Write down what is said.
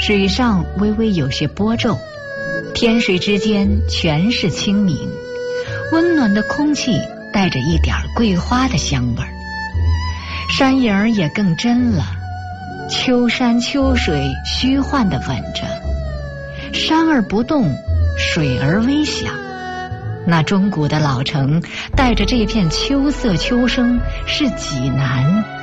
水上微微有些波皱，天水之间全是清明，温暖的空气带着一点桂花的香味儿。山影儿也更真了，秋山秋水虚幻地吻着，山儿不动，水儿微响。那钟鼓的老城带着这片秋色秋声是济南